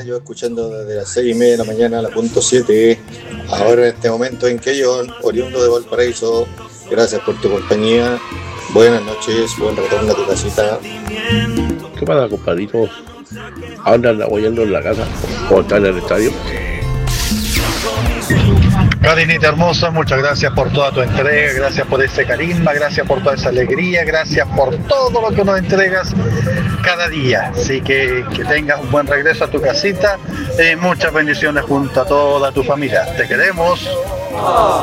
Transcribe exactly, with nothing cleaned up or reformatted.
yo escuchando desde las seis y media de la mañana a la punto siete. Ahora en este momento en que yo, oriundo de Valparaíso, gracias por tu compañía. Buenas noches, buen retorno a tu casita. ¿Qué pasa, compadrito? ¿Andan apoyando en la casa o están en el estadio? Karinita hermosa, muchas gracias por toda tu entrega, gracias por ese carisma, gracias por toda esa alegría, gracias por todo lo que nos entregas cada día. Así que que tengas un buen regreso a tu casita y muchas bendiciones junto a toda tu familia. Te queremos.